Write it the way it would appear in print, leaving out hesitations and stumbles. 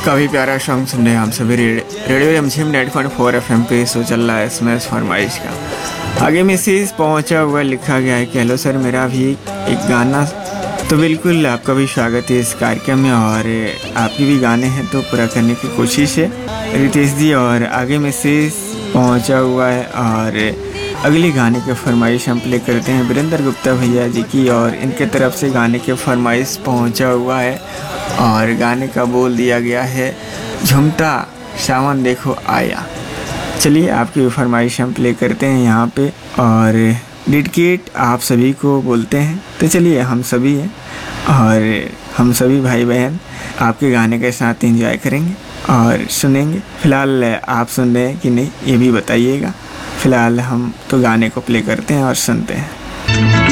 काफ़ी प्यारा सॉन्ग सुन रहे हैं हम सभी रेडियो रिमझिम 90.4 FM पे। सो चल रहा है SMS फरमाइश का। आगे मैसेज पहुंचा हुआ लिखा गया है कि हेलो सर, मेरा भी एक गाना। तो बिल्कुल आपका भी स्वागत है इस कार्यक्रम में, और आपके भी गाने हैं तो पूरा करने की कोशिश है रितेश जी। और आगे मैसेज पहुंचा हुआ है और अगले गाने के फरमाइश हम प्ले करते हैं वीरेंद्र गुप्ता भैया जी की, और इनके तरफ से गाने के फरमाइश पहुंचा हुआ है और गाने का बोल दिया गया है झुमता सावन देखो आया। चलिए आपकी भी फरमाइश हम प्ले करते हैं यहाँ पे, और डेडिकेट आप सभी को बोलते हैं। तो चलिए हम सभी हैं और हम सभी भाई बहन आपके गाने के साथ एंजॉय करेंगे और सुनेंगे। फ़िलहाल आप सुन रहे हैं कि नहीं ये भी बताइएगा। फ़िलहाल हम तो गाने को प्ले करते हैं और सुनते हैं।